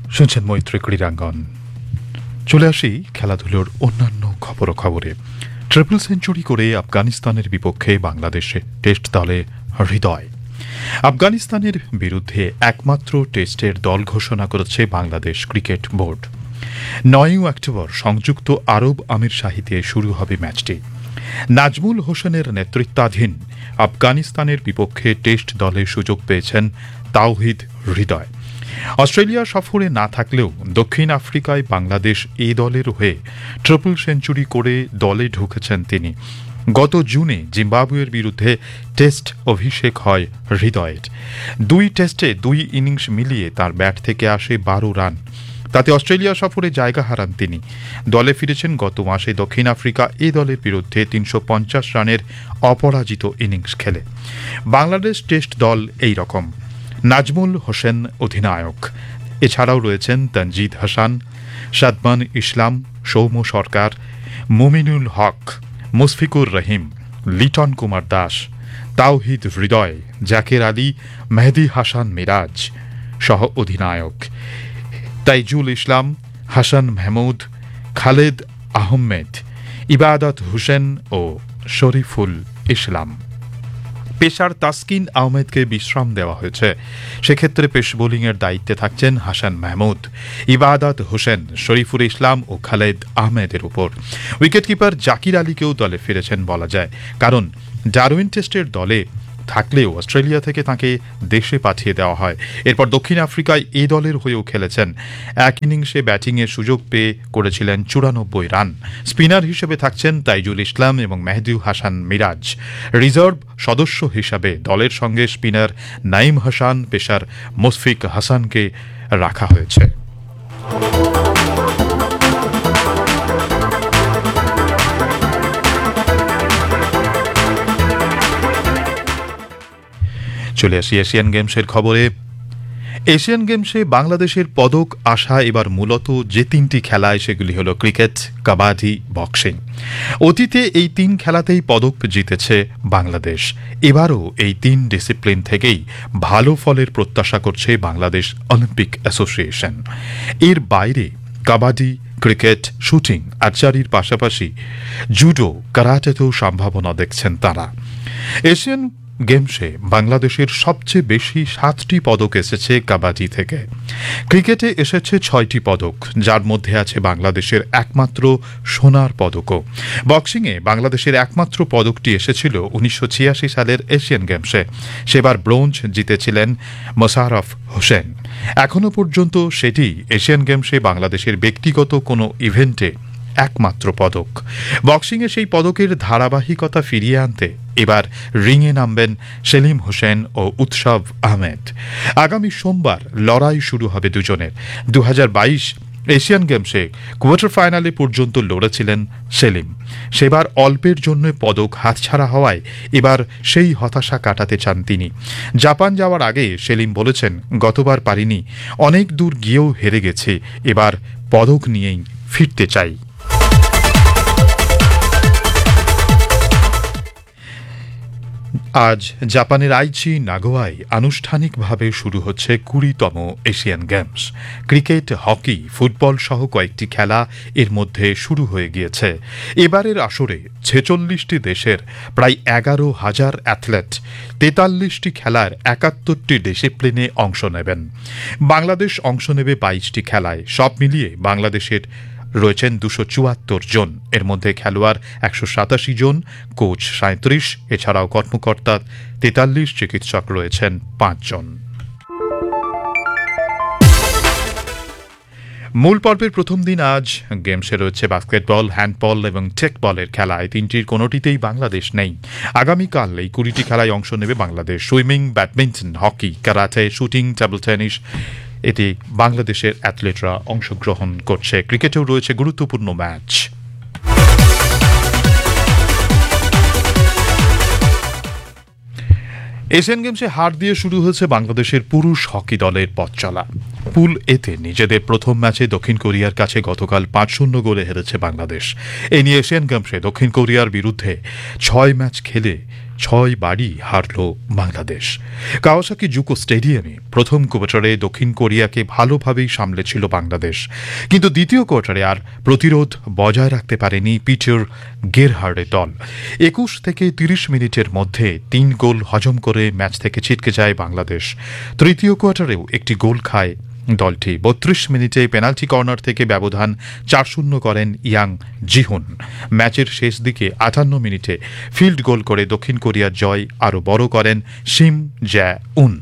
শুনছেন মৈত্রী ক্রীড়াঙ্গন। চলে আসি খেলাধুলোর অন্যান্য খবরে। ট্রিপল সেঞ্চুরি করে আফগানিস্তানের বিপক্ষে বাংলাদেশের টেস্ট দলে হৃদয়। আফগানিস্তানের বিরুদ্ধে একমাত্র টেস্টের দল ঘোষণা করেছে বাংলাদেশ ক্রিকেট বোর্ড। 9 অক্টোবর সংযুক্ত আরব আমিরশাহিতে শুরু হবে ম্যাচটি। নাজমুল হোসেনের নেতৃত্বাধীন আফগানিস্তানের বিপক্ষে টেস্ট দলে সুযোগ পেয়েছেন তাওহিদ হৃদয়। অস্ট্রেলিয়া সফরে না থাকলেও দক্ষিণ আফ্রিকায় বাংলাদেশ এ দলের হয়ে ট্রিপল সেঞ্চুরি করে দলে ঢুকেছেন তিনি। গত জুনে জিম্বাবুয়ের বিরুদ্ধে টেস্ট অভিষেক হয় হৃদয়ের। 2 টেস্টে 2 ইনিংস মিলিয়ে তার ব্যাট থেকে আসে 12 রান। তাতে অস্ট্রেলিয়া সফরে জায়গা হারান তিনি। দলে ফিরেছেন গত মাসে দক্ষিণ আফ্রিকা এ দলের বিরুদ্ধে 350 রানের অপরাজিত ইনিংস খেলে। বাংলাদেশ টেস্ট দল এই রকম: নাজমুল হোসেন অধিনায়ক, এছাড়াও রয়েছেন তানজিদ হাসান, সাদমান ইসলাম, সৌম্য সরকার, মুমিনুল হক, মুশফিকুর রহিম, লিটন কুমার দাস, তাওহিদ হৃদয়, জাকের আলী, মেহেদী হাসান মিরাজ সহ অধিনায়ক, তাইজুল ইসলাম, হাসান মাহমুদ, খালেদ আহমেদ, ইবাদত হোসেন ও শরীফুল ইসলাম। পেসার তাসকিন আহমেদকে বিশ্রাম দেওয়া হয়েছে। সেক্ষেত্রে পেস বোলিংয়ের দায়িত্বে থাকছেন হাসান মাহমুদ, ইবাদত হোসেন, শরীফুল ইসলাম ও খালেদ আহমেদের উপর। উইকেটকিপার জাকির আলীকেও দলে ফিরেছেন বলা যায়, কারণ ডারউইন টেস্টের দলে থাকলেও অস্ট্রেলিয়া থেকে তাকে দেশে পাঠিয়ে দেওয়া হয়। এরপর দক্ষিণ আফ্রিকায় এ দলের হয়েও খেলেছেন। এক ইনিংসে ব্যাটিংয়ের সুযোগ পেয়ে করেছিলেন 94 রান। স্পিনার হিসেবে থাকছেন তাইজুল ইসলাম এবং মেহেদী হাসান মিরাজ। রিজার্ভ সদস্য হিসাবে দলের সঙ্গে স্পিনার নাইম হাসান, পেসার মুশফিক হাসানকে রাখা হয়েছে। চলে আসি এশিয়ান গেমসের খবরে। এশিয়ান গেমসে বাংলাদেশের পদক আশা এবার মূলত যে 3টি খেলায়, সেগুলি হল ক্রিকেট, কাবাডি, বক্সিং। অতীতে এই 3 খেলাতেই পদক জিতেছে বাংলাদেশ। এবারও এই 3 ডিসিপ্লিন থেকেই ভালো ফলের প্রত্যাশা করছে বাংলাদেশ অলিম্পিক অ্যাসোসিয়েশন। এর বাইরে কাবাডি, ক্রিকেট, শুটিং, আর্চারির পাশাপাশি জুডো, কারাটেতেও সম্ভাবনা দেখছেন তারা। এশিয়ান গেমসে বাংলাদেশের সবচেয়ে বেশি 7টি পদক এসেছে কাবাডি থেকে। ক্রিকেটে এসেছে 6টি পদক, যার মধ্যে আছে বাংলাদেশের একমাত্র সোনার পদকও। বক্সিংয়ে বাংলাদেশের একমাত্র পদকটি এসেছিল 1986 সালের এশিয়ান গেমসে। সেবার ব্রোঞ্জ জিতেছিলেন মোশাররফ হোসেন। এখনও পর্যন্ত সেটি এশিয়ান গেমসে বাংলাদেশের ব্যক্তিগত কোনো ইভেন্টে একমাত্র পদক। বক্সিংয়ে সেই পদকের ধারাবাহিকতা ফিরিয়ে আনতে এবার রিংয়ে নামবেন সেলিম হোসেন ও উৎসব আহমেদ। আগামী সোমবার লড়াই শুরু হবে দুজনের। 2022 এশিয়ান গেমসে কোয়ার্টার ফাইনালে পর্যন্ত লড়েছিলেন সেলিম। সেবার অল্পের জন্য পদক হাতছাড়া হওয়ায় এবার সেই হতাশা কাটাতে চান তিনি। জাপান যাওয়ার আগে সেলিম বলেছেন, গতবার পারিনি, অনেক দূর গিয়েও হেরে গেছে, এবার পদক নিয়েই ফিরতে চাই। আজ জাপানের আইচি নাগোয়ায় আনুষ্ঠানিকভাবে শুরু হচ্ছে 20তম Asian games. Cricket, hockey, football সহ কয়েকটি খেলা এর মধ্যে শুরু হয়ে গিয়েছে। এবারের আসরে 46টি দেশের প্রায় 11,000 অ্যাথলেট 43টি খেলার 71টি ডিসিপ্লিনে অংশ নেবেন। বাংলাদেশ অংশ নেবে 22টি খেলায়। সব মিলিয়ে বাংলাদেশের রয়েছেন 274 জন। এর মধ্যে খেলোয়াড় 187 জন, কোচ 37, এছাড়াও কর্মকর্তা 43, চিকিৎসক রয়েছেন 5 জন। মূল পর্বের প্রথম দিন আজ গেমসে রয়েছে বাস্কেটবল, হ্যান্ডবল এবং টেকবলের খেলায়। 3টির কোনোটিতেই বাংলাদেশ নেই। আগামীকাল এই 20টি খেলায় অংশ নেবে Bangladesh. Swimming, badminton, hockey, karate, shooting, table tennis এতে বাংলাদেশের অ্যাথলেটরা অংশগ্রহণ করছে। ক্রিকেটেও রয়েছে গুরুত্বপূর্ণ ম্যাচ। এশিয়ান গেমসে হার দিয়ে শুরু হয়েছে বাংলাদেশের পুরুষ হকি দলের পথ চলা। পুল এতে নিজেদের প্রথম ম্যাচে দক্ষিণ কোরিয়ার কাছে গতকাল 5-0 গোলে হেরেছে বাংলাদেশ। এ নিয়ে এশিয়ান গেমসে দক্ষিণ কোরিয়ার বিরুদ্ধে 6 ম্যাচ খেলে 6 বারই হারল বাংলাদেশ। কাওয়াসাকি জুকো স্টেডিয়ামে প্রথম কোয়ার্টারে দক্ষিণ কোরিয়াকে ভালোভাবেই সামলেছিল বাংলাদেশ, কিন্তু দ্বিতীয় কোয়ার্টারে আর প্রতিরোধ বজায় রাখতে পারেনি পিটার গেরহার্ডের দল। 21 থেকে 30 মিনিটের মধ্যে 3 গোল হজম করে ম্যাচ থেকে ছিটকে যায় বাংলাদেশ। তৃতীয় কোয়ার্টারেও একটি গোল খায় দলটি। 32 মিনিটে পেনাল্টি কর্নার থেকে ব্যবধান 4-0 করেন ইয়াং জিহুন। ম্যাচের শেষ দিকে 58 মিনিটে ফিল্ড গোল করে দক্ষিণ কোরিয়ার জয় আরও বড় করেন শিম জ্যা-উন।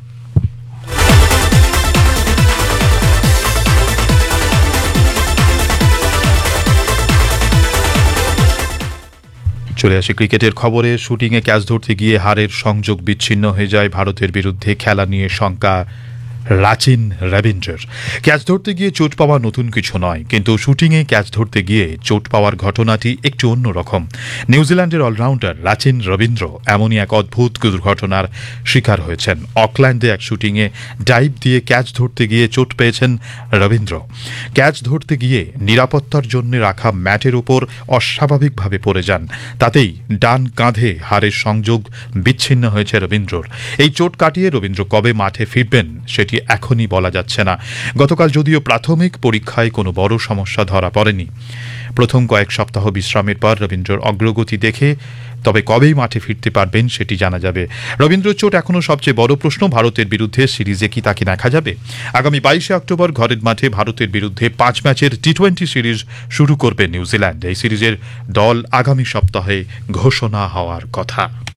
চলে আসি ক্রিকেটের খবরে। শুটিংয়ে ক্যাচ ধরতে গিয়ে হারের সংযোগ বিচ্ছিন্ন হয়ে যায় ভারতের বিরুদ্ধে। খেলা নিয়ে শঙ্কা রাচিন রবীন্দ্রের। ক্যাচ ধরতে গিয়ে চোট পাওয়া নতুন কিছু নয়, কিন্তু শুটিংয়ে ক্যাচ ধরতে গিয়ে চোট পাওয়ার ঘটনাটি একটু অন্যরকম। নিউজিল্যান্ডের অলরাউন্ডার রাচিন রবীন্দ্র এমনই এক অদ্ভুত দুর্ঘটনার শিকার হয়েছেন। অকল্যান্ডে এক শুটিংয়ে ডাইভ দিয়ে ক্যাচ ধরতে গিয়ে চোট পেয়েছেন রবীন্দ্র। ক্যাচ ধরতে গিয়ে নিরাপত্তার জন্য রাখা ম্যাটের উপর অস্বাভাবিকভাবে পড়ে যান। তাতেই ডান কাঁধে হাড়ের সংযোগ বিচ্ছিন্ন হয়েছে রবীন্দ্রর। এই চোট কাটিয়ে রবীন্দ্র কবে মাঠে ফিরবেন সেটি এখনই বলা যাচ্ছে না। গতকাল যদিও প্রাথমিক পরীক্ষায় কোনো বড় সমস্যা ধরা পড়েনি। প্রথম কয়েক সপ্তাহ বিশ্রামের পর রবীন্দ্রর অগ্রগতি দেখে তবে কবেই মাঠে ফিরতে পারবেন সেটি জানা যাবে। রবীন্দ্রর চোট এখনও সবচেয়ে বড় প্রশ্ন। ভারতের বিরুদ্ধে সিরিজে কি তাকে দেখা যাবে? আগামী 22 অক্টোবর ঘরের মাঠে ভারতের বিরুদ্ধে 5 ম্যাচের টি-20 সিরিজ শুরু করবে নিউজিল্যান্ড। এই সিরিজের দল আগামী সপ্তাহে ঘোষণা হওয়ার কথা।